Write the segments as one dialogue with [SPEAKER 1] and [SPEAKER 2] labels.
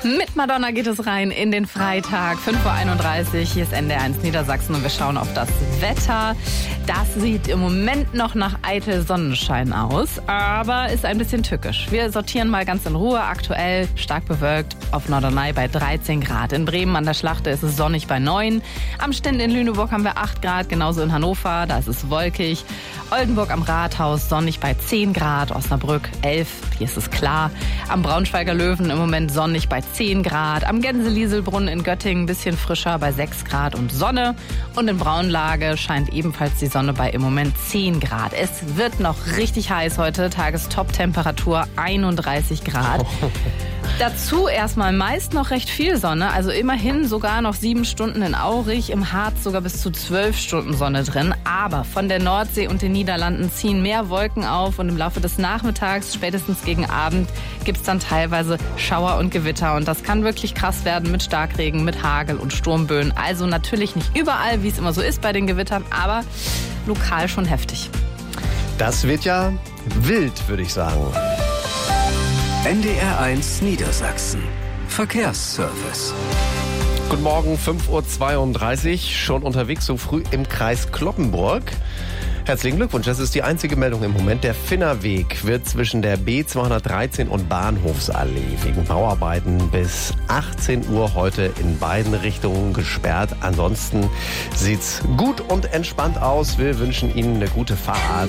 [SPEAKER 1] Mit Madonna geht es rein in den Freitag, 5:31 Uhr. Hier ist NDR1 Niedersachsen und wir schauen auf das Wetter. Das sieht im Moment noch nach eitel Sonnenschein aus, aber ist ein bisschen tückisch. Wir sortieren mal ganz in Ruhe. Aktuell stark bewölkt auf Norderney bei 13 Grad. In Bremen an der Schlachte ist es sonnig bei 9. Am Ständ in Lüneburg haben wir 8 Grad, genauso in Hannover, da ist es wolkig. Oldenburg am Rathaus sonnig bei 10 Grad, Osnabrück 11, hier ist es klar. Am Braunschweiger Löwen im Moment sonnig bei 10 Grad. Am Gänse-Lieselbrunnen in Göttingen ein bisschen frischer bei 6 Grad und Sonne. Und in Braunlage scheint ebenfalls die Sonne bei im Moment 10 Grad. Es wird noch richtig heiß heute, Tagestop-Temperatur 31 Grad. Dazu erstmal meist noch recht viel Sonne, also immerhin sogar noch 7 Stunden in Aurich, im Harz sogar bis zu 12 Stunden Sonne drin. Aber von der Nordsee und den Niederlanden ziehen mehr Wolken auf und im Laufe des Nachmittags, spätestens gegen Abend, gibt es dann teilweise Schauer und Gewitter. Und das kann wirklich krass werden mit Starkregen, mit Hagel und Sturmböen. Also natürlich nicht überall, wie es immer so ist bei den Gewittern, aber lokal schon heftig.
[SPEAKER 2] Das wird ja wild, würde ich sagen.
[SPEAKER 3] NDR1 Niedersachsen. Verkehrsservice.
[SPEAKER 2] Guten Morgen, 5:32 Uhr, schon unterwegs so früh im Kreis Cloppenburg. Herzlichen Glückwunsch, das ist die einzige Meldung im Moment. Der Finnerweg wird zwischen der B213 und Bahnhofsallee wegen Bauarbeiten bis 18 Uhr heute in beiden Richtungen gesperrt. Ansonsten sieht's gut und entspannt aus. Wir wünschen Ihnen eine gute Fahrt.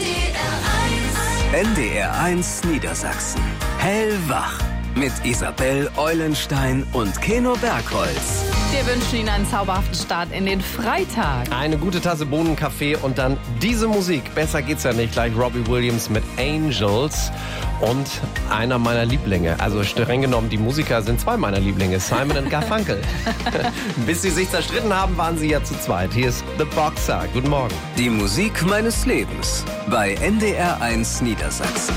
[SPEAKER 3] NDR1 Niedersachsen. Hellwach mit Isabel Eulenstein und Keno Bergholz.
[SPEAKER 1] Wir wünschen Ihnen einen zauberhaften Start in den Freitag.
[SPEAKER 2] Eine gute Tasse Bohnenkaffee und dann diese Musik. Besser geht's ja nicht. Gleich Robbie Williams mit Angels und einer meiner Lieblinge. Also streng genommen, die Musiker sind 2 meiner Lieblinge. Simon und Garfunkel. Bis sie sich zerstritten haben, waren sie ja zu zweit. Hier ist The Boxer. Guten Morgen.
[SPEAKER 3] Die Musik meines Lebens bei NDR1 Niedersachsen.